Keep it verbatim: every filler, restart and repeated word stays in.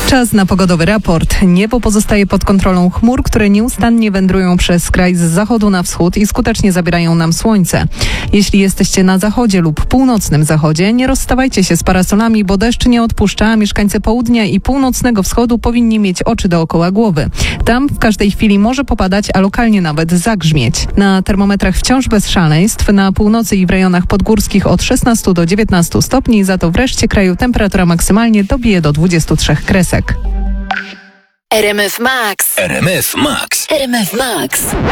Czas na pogodowy raport. Niebo pozostaje pod kontrolą chmur, które nieustannie wędrują przez kraj z zachodu na wschód i skutecznie zabierają nam słońce. Jeśli jesteście na zachodzie lub północnym zachodzie, nie rozstawajcie się z parasolami, bo deszcz nie odpuszcza, a mieszkańcy południa i północnego wschodu powinni mieć oczy dookoła głowy. Tam w każdej chwili może popadać, a lokalnie nawet zagrzmieć. Na termometrach wciąż bez szaleństw. Na północy i w rejonach podgórskich od szesnastu do dziewiętnastu stopni, za to w reszcie kraju temperatura maksymalnie dobije do dwudziestu trzech kresek. R M F Max. R M F Max. R M F Max.